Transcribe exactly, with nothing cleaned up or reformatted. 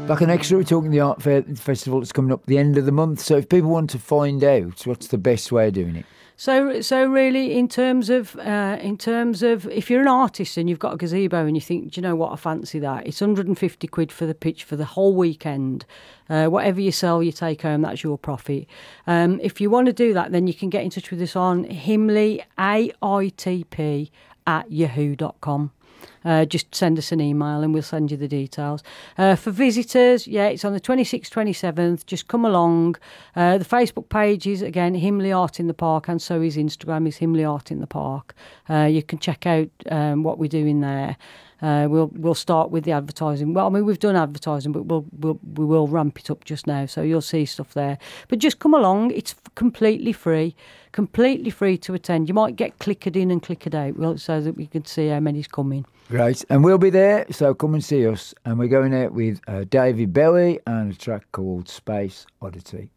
Back in Exeter, we're talking the art fair festival that's coming up at the end of the month. So if people want to find out, what's the best way of doing it? So, so really, in terms of, uh, in terms of, if you're an artist and you've got a gazebo and you think, do you know what, I fancy that, it's one hundred fifty quid for the pitch for the whole weekend. Uh, whatever you sell, you take home, that's your profit. Um, if you want to do that, then you can get in touch with us on Himley, A I T P, at yahoo dot com. Uh, just send us an email and we'll send you the details. Uh, for visitors, yeah, it's on the twenty-sixth, twenty-seventh. Just come along. Uh, the Facebook page is, again, Himley Art in the Park, and so is Instagram is Himley Art in the Park. Uh, you can check out um, what we're doing there. Uh, we'll we'll start with the advertising. Well, I mean, we've done advertising, but we'll, we'll we will ramp it up just now, so you'll see stuff there. But just come along. It's completely free, completely free to attend. You might get clickered in and clickered out, well, so that we can see how many's coming. Great, and we'll be there, so come and see us. And we're going out with uh, David Belly and a track called Space Oddity.